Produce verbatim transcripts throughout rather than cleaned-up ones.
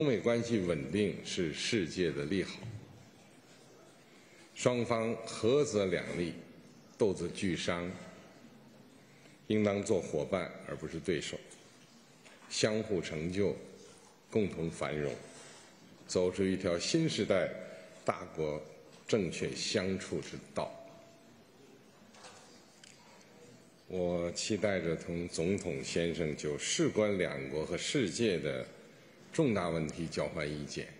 中美关系稳定是世界的利好，双方合则两利，斗则俱伤，应当做伙伴而不是对手，相互成就，共同繁荣，走出一条新时代大国正确相处之道。我期待着同总统先生就事关两国和世界的重大问题交换意见，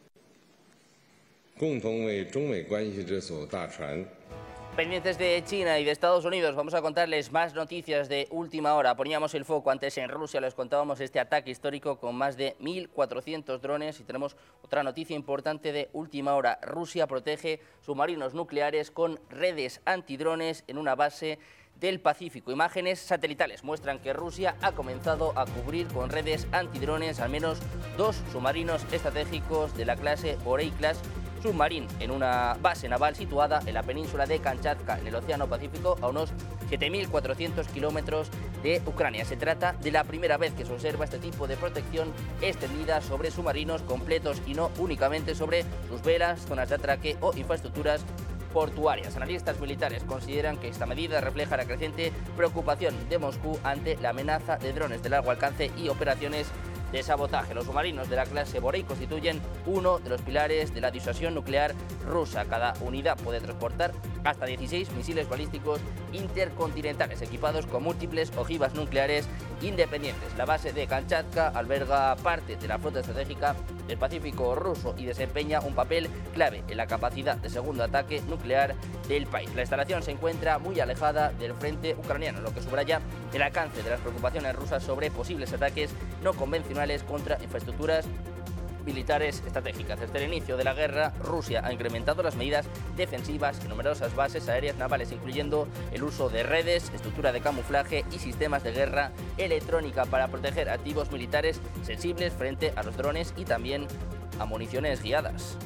共同为中美关系这艘大船。 Pendientes de China y de Estados Unidos, vamos a contarles más noticias de última hora. Poníamos el foco antes en Rusia, les contábamos este ataque histórico con más de mil cuatrocientos drones y tenemos otra noticia importante de última hora. Rusia protege submarinos nucleares con redes antidrones en una base del Pacífico. Imágenes satelitales muestran que Rusia ha comenzado a cubrir con redes antidrones al menos dos submarinos estratégicos de la clase Borei-class Submarine en una base naval situada en la península de Kamchatka, en el Océano Pacífico, a unos siete mil cuatrocientos kilómetros de Ucrania. Se trata de la primera vez que se observa este tipo de protección extendida sobre submarinos completos y no únicamente sobre sus velas, zonas de atraque o infraestructuras portuarias. Analistas militares consideran que esta medida refleja la creciente preocupación de Moscú ante la amenaza de drones de largo alcance y operaciones de sabotaje. Los submarinos de la clase Borei constituyen uno de los pilares de la disuasión nuclear rusa. Cada unidad puede transportar hasta dieciséis misiles balísticos intercontinentales equipados con múltiples ojivas nucleares independientes. La base de Kamchatka alberga parte de la flota estratégica del Pacífico ruso y desempeña un papel clave en la capacidad de segundo ataque nuclear del país. La instalación se encuentra muy alejada del frente ucraniano, lo que subraya el alcance de las preocupaciones rusas sobre posibles ataques no convencionales contra infraestructuras militares estratégicas. Desde el inicio de la guerra, Rusia ha incrementado las medidas defensivas en numerosas bases aéreas navales, incluyendo el uso de redes, estructura de camuflaje y sistemas de guerra electrónica para proteger activos militares sensibles frente a los drones y también a municiones guiadas.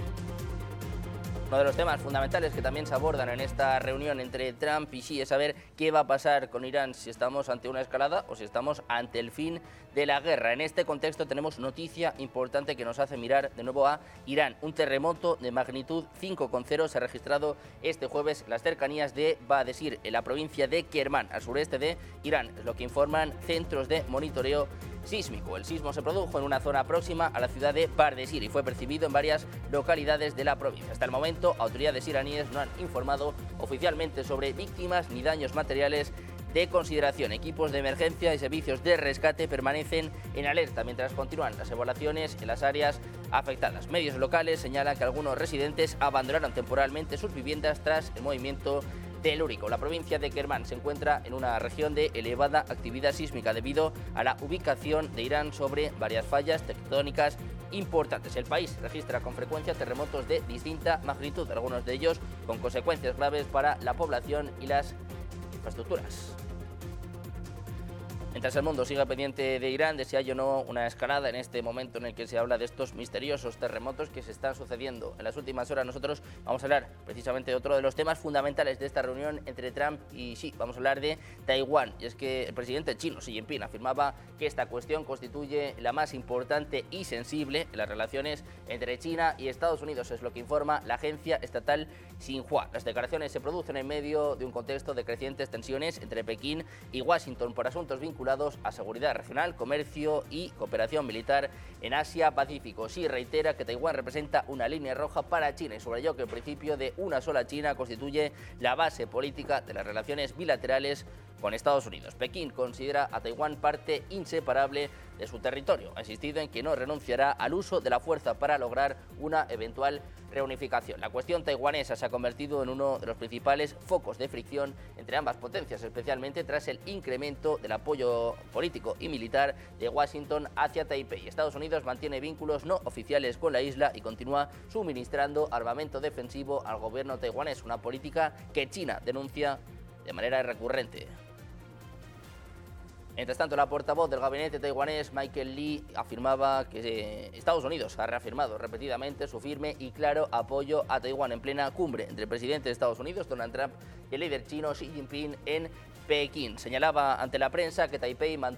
Uno de los temas fundamentales que también se abordan en esta reunión entre Trump y Xi es saber qué va a pasar con Irán, si estamos ante una escalada o si estamos ante el fin de la guerra. En este contexto tenemos noticia importante que nos hace mirar de nuevo a Irán. Un terremoto de magnitud cinco coma cero se ha registrado este jueves en las cercanías de Badesir, en la provincia de Kermán, al sureste de Irán. Es lo que informan centros de monitoreo sísmico. El sismo se produjo en una zona próxima a la ciudad de Badesir y fue percibido en varias localidades de la provincia. Hasta el momento, autoridades iraníes no han informado oficialmente sobre víctimas ni daños materiales de consideración. Equipos de emergencia y servicios de rescate permanecen en alerta mientras continúan las evaluaciones en las áreas afectadas. Medios locales señalan que algunos residentes abandonaron temporalmente sus viviendas tras el movimiento telúrico. La provincia de Kermán se encuentra en una región de elevada actividad sísmica debido a la ubicación de Irán sobre varias fallas tectónicas importantes. El país registra con frecuencia terremotos de distinta magnitud, algunos de ellos con consecuencias graves para la población y las infraestructuras. Mientras el mundo siga pendiente de Irán, de si hay o no una escalada en este momento en el que se habla de estos misteriosos terremotos que se están sucediendo en las últimas horas, nosotros vamos a hablar precisamente de otro de los temas fundamentales de esta reunión entre Trump y Xi. Vamos a hablar de Taiwán, y es que el presidente chino Xi Jinping afirmaba que esta cuestión constituye la más importante y sensible en las relaciones entre China y Estados Unidos, es lo que informa la agencia estatal Xinhua. Las declaraciones se producen en medio de un contexto de crecientes tensiones entre Pekín y Washington por asuntos vinculados a seguridad regional, comercio y cooperación militar en Asia-Pacífico. Xi reitera que Taiwán representa una línea roja para China y subrayó que el principio de una sola China constituye la base política de las relaciones bilaterales con Estados Unidos. Pekín considera a Taiwán parte inseparable de su territorio. Ha insistido en que no renunciará al uso de la fuerza para lograr una eventual reunificación. La cuestión taiwanesa se ha convertido en uno de los principales focos de fricción entre ambas potencias, especialmente tras el incremento del apoyo político y militar de Washington hacia Taipei. Estados Unidos mantiene vínculos no oficiales con la isla y continúa suministrando armamento defensivo al gobierno taiwanés, una política que China denuncia de manera recurrente. Mientras tanto, la portavoz del gabinete taiwanés, Michael Lee, afirmaba que Estados Unidos ha reafirmado repetidamente su firme y claro apoyo a Taiwán en plena cumbre entre el presidente de Estados Unidos, Donald Trump, y el líder chino Xi Jinping en Pekín. Señalaba ante la prensa que Taipei